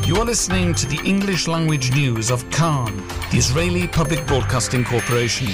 You are listening to the English language news of Khan, the Israeli Public Broadcasting Corporation.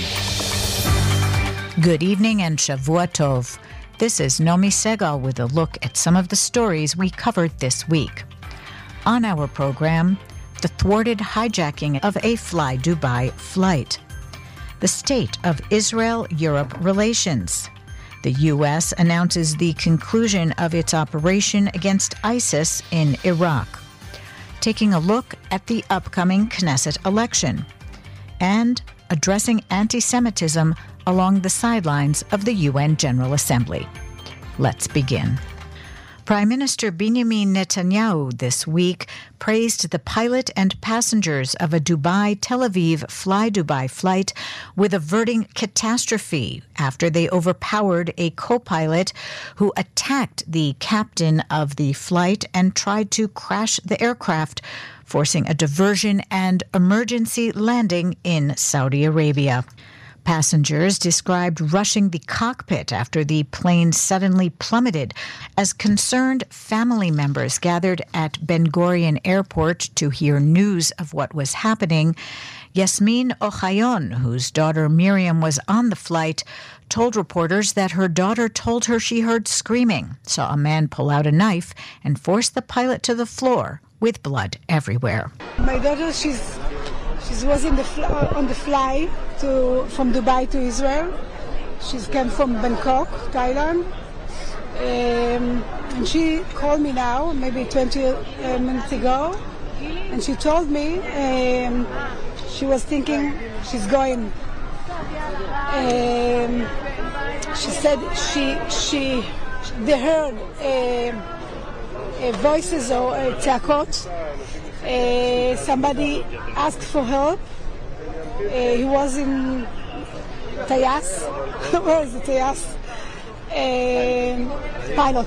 Good evening and Shavua Tov. This is Nomi Segal with a look at some of the stories we covered this week. On our program, the thwarted hijacking of a Fly Dubai flight, the state of Israel-Europe relations. The U.S. announces the conclusion of its operation against ISIS in Iraq. Taking a look at the upcoming Knesset election. And addressing anti-Semitism along the sidelines of the UN General Assembly. Let's begin. Prime Minister Benjamin Netanyahu this week praised the pilot and passengers of a Dubai-Tel Aviv Fly Dubai flight with averting catastrophe after they overpowered a co-pilot who attacked the captain of the flight and tried to crash the aircraft, forcing a diversion and emergency landing in Saudi Arabia. Passengers described rushing the cockpit after the plane suddenly plummeted as concerned family members gathered at Ben Gurion Airport to hear news of what was happening. Yasmin Ochayon, whose daughter Miriam was on the flight, told reporters that her daughter told her she heard screaming, saw a man pull out a knife, and forced the pilot to the floor with blood everywhere. My daughter, she was on the fly from Dubai to Israel. She came from Bangkok, Thailand. And she called me now, maybe 20 minutes ago, and she told me she was thinking she's going. She said they heard voices or tzakot. Somebody asked for help. He was in Tayas. Where is the Tayas? Pilot,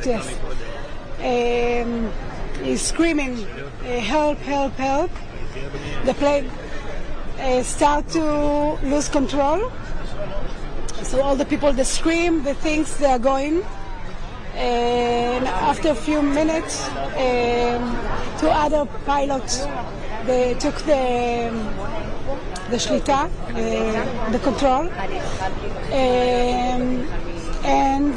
yes. He's screaming, help, help, help. The plane start to lose control. So all the people, they scream, they think they are going. And after a few minutes, two other pilots, they took the shlita, the control, and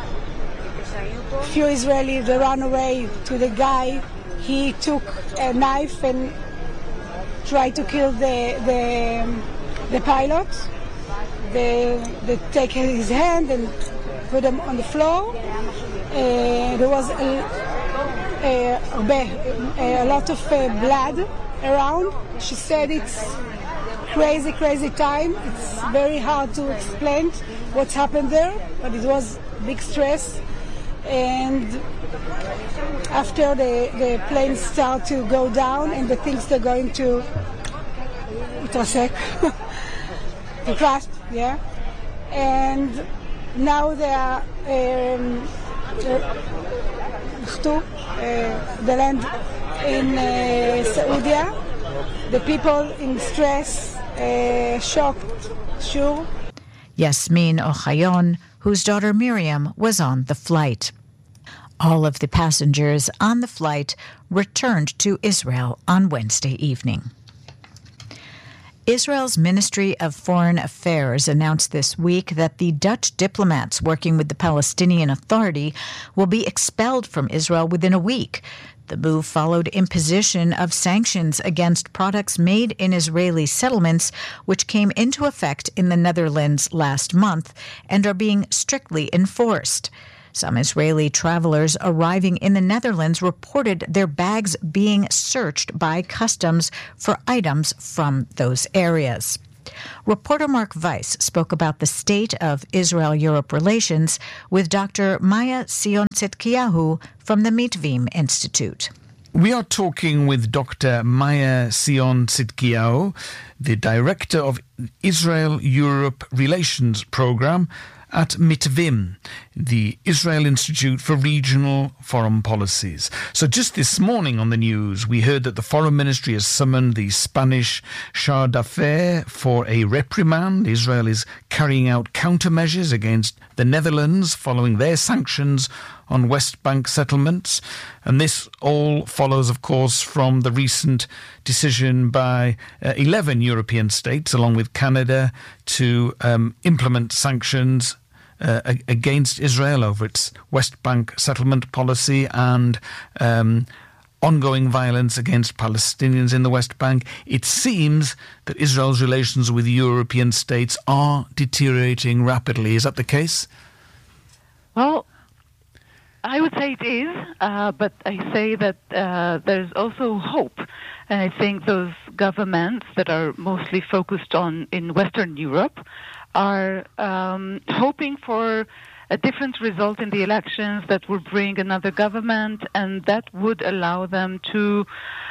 a few Israelis, they ran away to the guy. He took a knife and tried to kill the pilot. They take his hand and put him on the floor. There was a lot of blood around. She said it's crazy time. It's very hard to explain what's happened there, but it was big stress. And after the planes start to go down and the things they're going to crash, yeah. And now they are the land in Saudi. The people in stress, shocked, sure. Yasmin Ochayon, whose daughter Miriam was on the flight. All of the passengers on the flight returned to Israel on Wednesday evening. Israel's Ministry of Foreign Affairs announced this week that the Dutch diplomats working with the Palestinian Authority will be expelled from Israel within a week. The move followed imposition of sanctions against products made in Israeli settlements, which came into effect in the Netherlands last month and are being strictly enforced. Some Israeli travelers arriving in the Netherlands reported their bags being searched by customs for items from those areas. Reporter Mark Weiss spoke about the state of Israel-Europe relations with Dr. Maya Sion-Tzidkiyahu from the Mitvim Institute. We are talking with Dr. Maya Sion-Tzidkiyahu, the director of Israel-Europe Relations Program at Mitvim, the Israel Institute for Regional Foreign Policies. So just this morning on the news, we heard that the Foreign Ministry has summoned the Spanish Chargé d'Affaires for a reprimand. Israel is carrying out countermeasures against the Netherlands following their sanctions on West Bank settlements. And this all follows, of course, from the recent decision by 11 European states, along with Canada, to implement sanctions against Israel over its West Bank settlement policy and ongoing violence against Palestinians in the West Bank. It seems that Israel's relations with European states are deteriorating rapidly. Is that the case? Well, I would say it is, but I say that there's also hope. And I think those governments that are mostly focused in Western Europe are hoping for a different result in the elections that will bring another government, and that would allow them to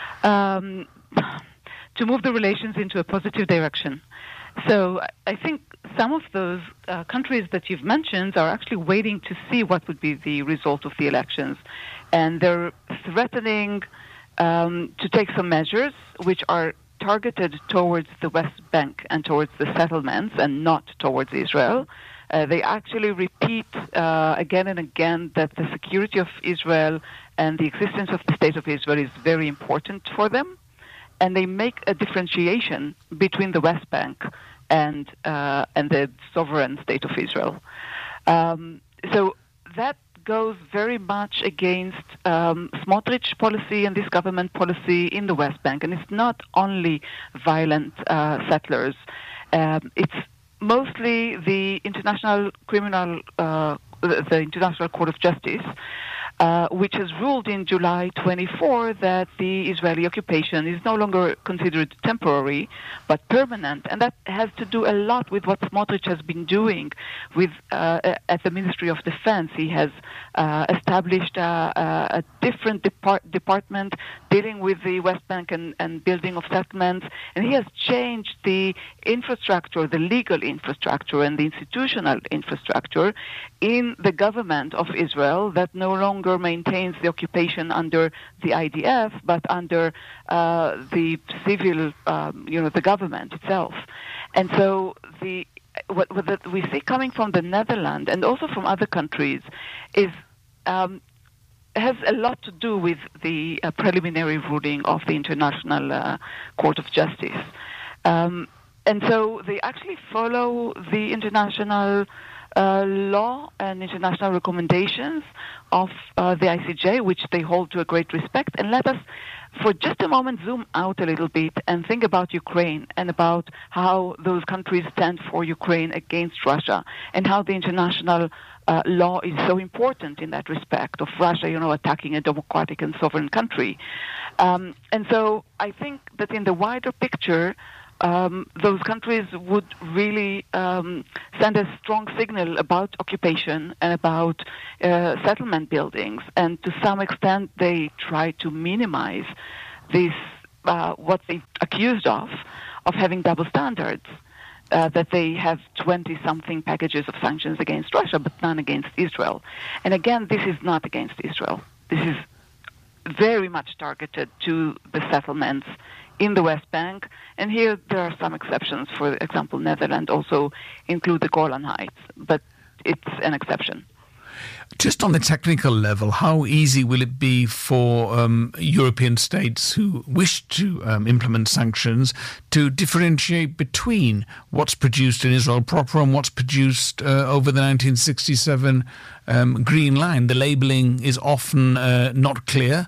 move the relations into a positive direction. So I think some of those countries that you've mentioned are actually waiting to see what would be the result of the elections, and they're threatening to take some measures which are targeted towards the West Bank and towards the settlements and not towards Israel. They actually repeat again and again that the security of Israel and the existence of the State of Israel is very important for them, and they make a differentiation between the West Bank and the sovereign State of Israel. So that goes very much against Smotrich policy and this government policy in the West Bank. And it's not only violent settlers. It's mostly the International International Court of Justice, which has ruled in July 24 that the Israeli occupation is no longer considered temporary, but permanent. And that has to do a lot with what Smotrich has been doing with at the Ministry of Defense. He has established a different department dealing with the West Bank and building of settlements. And he has changed the infrastructure, the legal infrastructure and the institutional infrastructure in the government of Israel that no longer maintains the occupation under the IDF, but under the civil, the government itself. And so what we see coming from the Netherlands and also from other countries is has a lot to do with the preliminary ruling of the International Court of Justice. And so they actually follow the international law and international recommendations of the ICJ, which they hold to a great respect. And let us, for just a moment, zoom out a little bit and think about Ukraine and about how those countries stand for Ukraine against Russia and how the international law is so important in that respect of Russia, attacking a democratic and sovereign country. And so I think that in the wider picture, those countries would really send a strong signal about occupation and about settlement buildings, and to some extent they try to minimize this, what they're accused of having double standards, that they have 20-something packages of sanctions against Russia, but none against Israel. And again, this is not against Israel. This is very much targeted to the settlements in the West Bank, and here there are some exceptions. For example, Netherlands also include the Golan Heights, but it's an exception. Just on the technical level, how easy will it be for European states who wish to implement sanctions to differentiate between what's produced in Israel proper and what's produced over the 1967 Green Line? The labelling is often not clear.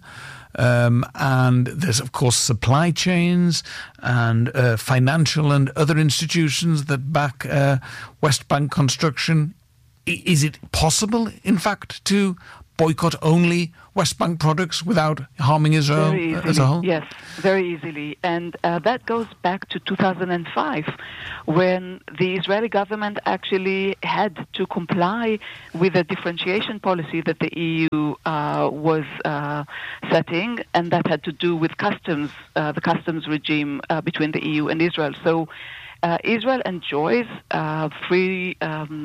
And there's, of course, supply chains and financial and other institutions that back West Bank construction. Is it possible, in fact, to boycott only West Bank products without harming Israel as a whole? Yes, very easily. And that goes back to 2005, when the Israeli government actually had to comply with a differentiation policy that the EU was setting, and that had to do with customs, the customs regime between the EU and Israel. So Israel enjoys free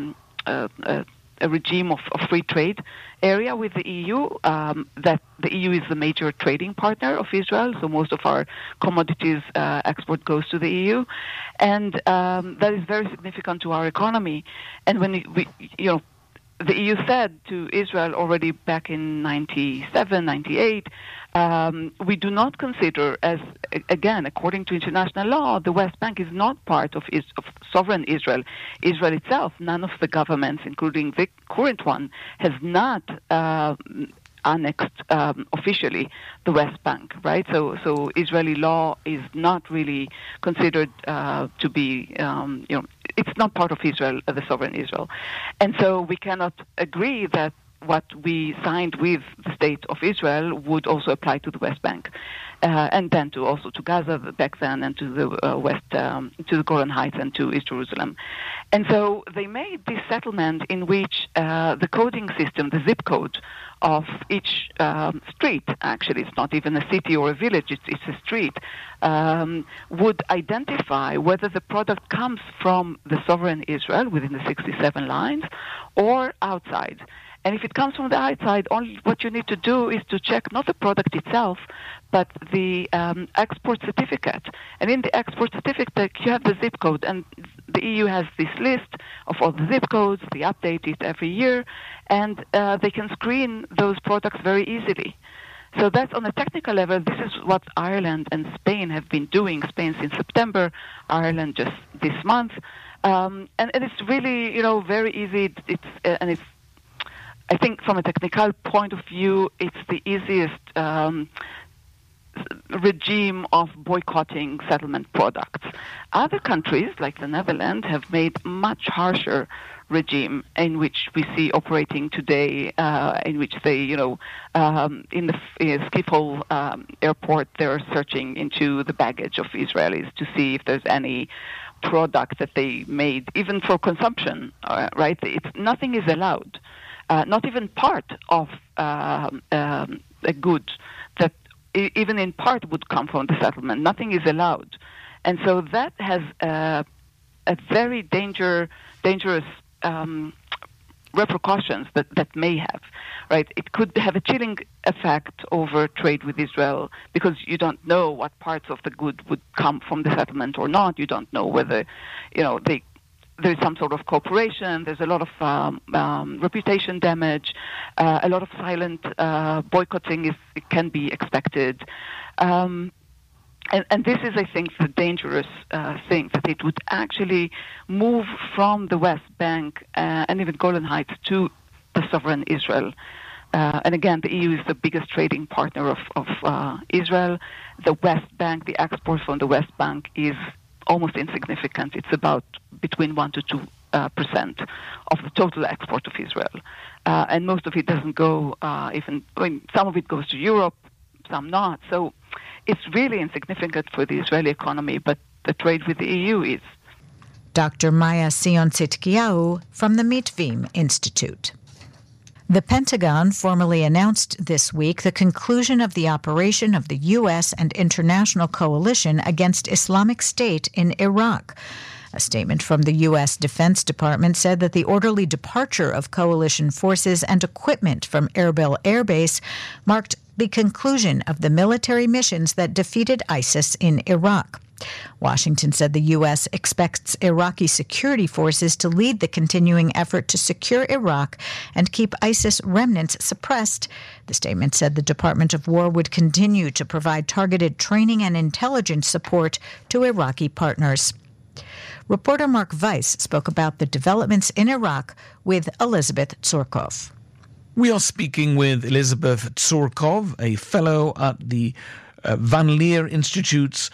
a regime of free trade area with the EU, that the EU is the major trading partner of Israel, so most of our commodities export goes to the EU, and that is very significant to our economy. And when the EU said to Israel already back in 97, 98, we do not consider, as again, according to international law, the West Bank is not part of sovereign Israel. Israel itself, none of the governments, including the current one, has not annexed officially the West Bank, right? So Israeli law is not really considered to be, it's not part of Israel, the sovereign Israel. And so we cannot agree that what we signed with the state of Israel would also apply to the West Bank, and then also to Gaza back then, and to the West, to the Golan Heights, and to East Jerusalem. And so they made this settlement in which the coding system, the zip code of each street, actually it's not even a city or a village, it's a street, would identify whether the product comes from the sovereign Israel within the 67 lines or outside. And if it comes from the outside, only what you need to do is to check not the product itself, but the export certificate. And in the export certificate, you have the zip code. And the EU has this list of all the zip codes. They update it every year. And they can screen those products very easily. So that's on a technical level. This is what Ireland and Spain have been doing. Spain since September, Ireland just this month. And it's really, very easy. It's I think from a technical point of view, it's the easiest regime of boycotting settlement products. Other countries, like the Netherlands, have made much harsher regime in which we see operating today, in which they, in the Schiphol airport, they're searching into the baggage of Israelis to see if there's any product that they made, even for consumption, right? Nothing is allowed. Not even part of a good that even in part would come from the settlement. Nothing is allowed. And so that has a very dangerous repercussions that may have, right? It could have a chilling effect over trade with Israel because you don't know what parts of the good would come from the settlement or not. You don't know whether, there's some sort of cooperation. There's a lot of reputation damage. A lot of silent boycotting can be expected. And this is, I think, the dangerous thing, that it would actually move from the West Bank and even Golan Heights to the sovereign Israel. And again, the EU is the biggest trading partner of Israel. The West Bank, the export from the West Bank is almost insignificant. It's about between 1% to 2% of the total export of Israel. And most of it doesn't go some of it goes to Europe, some not. So it's really insignificant for the Israeli economy, but the trade with the EU is. Dr. Maya Sion Tzidkiyahu from the Mitvim Institute. The Pentagon formally announced this week the conclusion of the operation of the U.S. and international coalition against Islamic State in Iraq. A statement from the U.S. Defense Department said that the orderly departure of coalition forces and equipment from Erbil Air Base marked the conclusion of the military missions that defeated ISIS in Iraq. Washington said the U.S. expects Iraqi security forces to lead the continuing effort to secure Iraq and keep ISIS remnants suppressed. The statement said the Department of War would continue to provide targeted training and intelligence support to Iraqi partners. Reporter Mark Weiss spoke about the developments in Iraq with Elizabeth Tsurkov. We are speaking with Elizabeth Tsurkov, a fellow at the Van Leer Institute's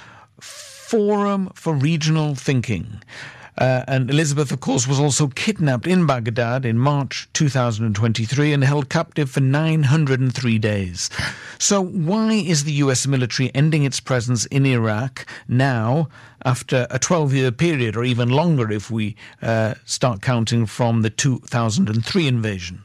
Forum for Regional Thinking. And Elizabeth, of course, was also kidnapped in Baghdad in March 2023 and held captive for 903 days. So why is the U.S. military ending its presence in Iraq now after a 12-year period, or even longer if we start counting from the 2003 invasion?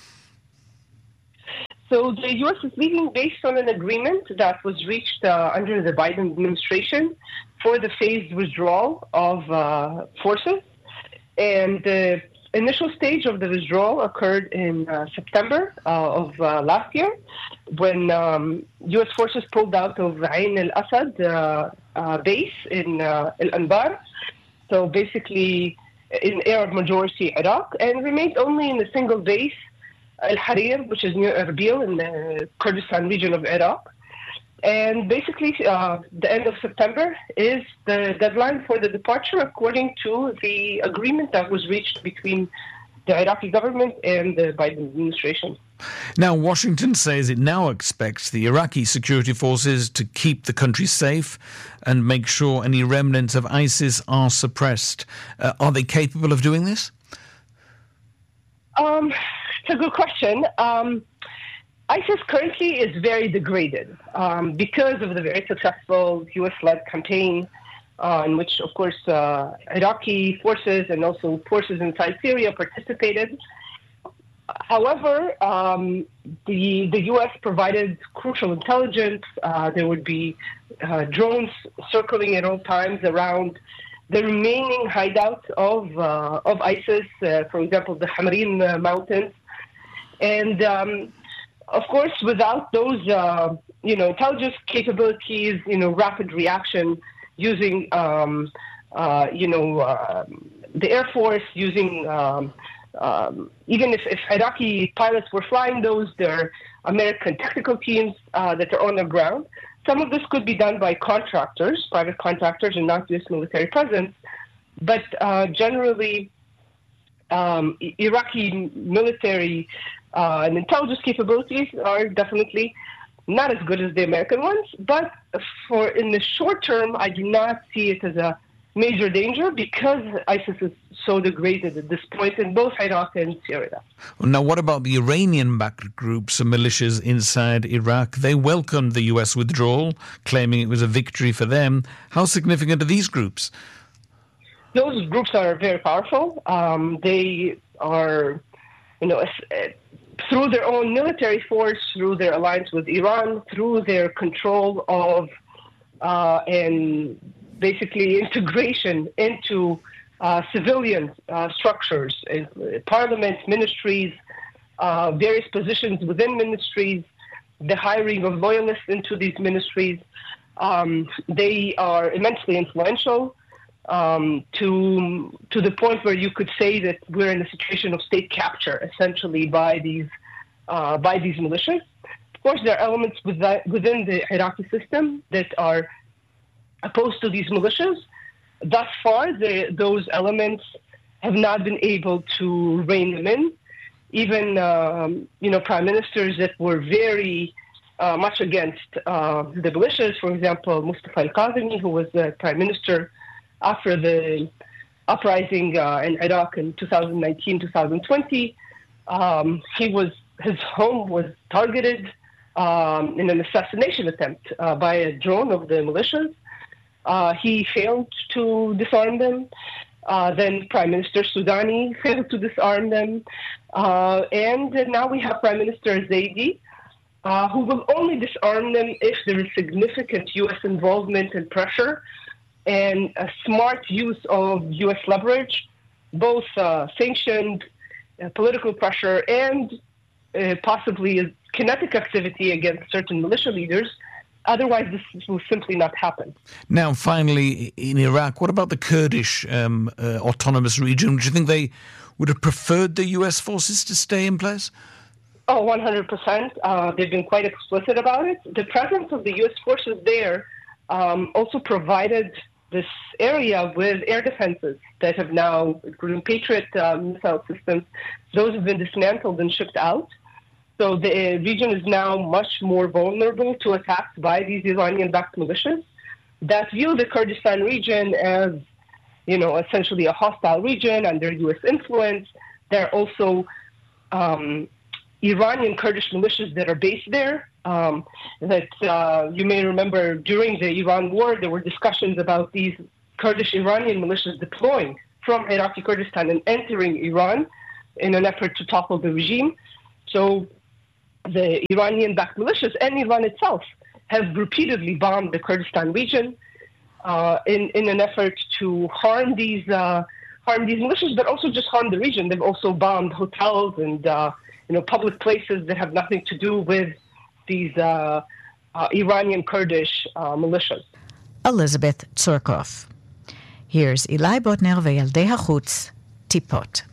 So the U.S. is leaving based on an agreement that was reached under the Biden administration for the phased withdrawal of forces. And the initial stage of the withdrawal occurred in September of last year, when U.S. forces pulled out of Ain al-Assad base in Al-Anbar. So basically, in Arab-majority Iraq, and remained only in a single base, Al-Harir, which is near Erbil in the Kurdistan region of Iraq. And basically, the end of September is the deadline for the departure, according to the agreement that was reached between the Iraqi government and the Biden administration. Now, Washington says it now expects the Iraqi security forces to keep the country safe and make sure any remnants of ISIS are suppressed. Are they capable of doing this? It's a good question. ISIS currently is very degraded because of the very successful U.S.-led campaign in which, of course, Iraqi forces and also forces inside Syria participated. However, the U.S. provided crucial intelligence. There would be drones circling at all times around the remaining hideouts of ISIS, for example, the Hamrin Mountains. And, of course, without those, intelligence capabilities, rapid reaction using, the Air Force, using... even if Iraqi pilots were flying those, they're American technical teams that are on the ground. Some of this could be done by contractors, private contractors, and not U.S. military presence. But generally, Iraqi military and intelligence capabilities are definitely not as good as the American ones. But in the short term, I do not see it as a major danger because ISIS is so degraded at this point in both Iraq and Syria. Now, what about the Iranian-backed groups and militias inside Iraq? They welcomed the U.S. withdrawal, claiming it was a victory for them. How significant are these groups? Those groups are very powerful. They are, through their own military force, through their alliance with Iran, through their control of and basically integration into civilian structures, parliament, ministries, various positions within ministries, the hiring of loyalists into these ministries. They are immensely influential to the point where you could say that we're in a situation of state capture, essentially, by these militias. Of course, there are elements within the Iraqi system that are opposed to these militias. Thus far, those elements have not been able to rein them in. Even, prime ministers that were very much against the militias, for example, Mustafa al-Kazemi, who was the prime minister after the uprising in Iraq in 2019-2020, his home was targeted in an assassination attempt by a drone of the militias. He failed to disarm them. Then Prime Minister Soudani failed to disarm them. And now we have Prime Minister Zaidi, who will only disarm them if there is significant U.S. involvement and pressure and a smart use of U.S. leverage, both sanctioned political pressure and possibly kinetic activity against certain militia leaders. Otherwise, this will simply not happen. Now, finally, in Iraq, what about the Kurdish autonomous region? Do you think they would have preferred the U.S. forces to stay in place? Oh, 100%. They've been quite explicit about it. The presence of the U.S. forces there also provided this area with air defenses that have now, including Patriot missile systems, those have been dismantled and shipped out. So the region is now much more vulnerable to attacks by these Iranian-backed militias that view the Kurdistan region as, essentially a hostile region under U.S. influence. There are also Iranian Kurdish militias that are based there. That you may remember during the Iran war, there were discussions about these Kurdish Iranian militias deploying from Iraqi Kurdistan and entering Iran in an effort to topple the regime. So the Iranian-backed militias and Iran itself have repeatedly bombed the Kurdistan region in an effort to harm these militias, but also just harm the region. They've also bombed hotels and public places that have nothing to do with these Iranian Kurdish militias. Elizabeth Tsurkov. Here's Eli Botner וילדי החוץ Tipot.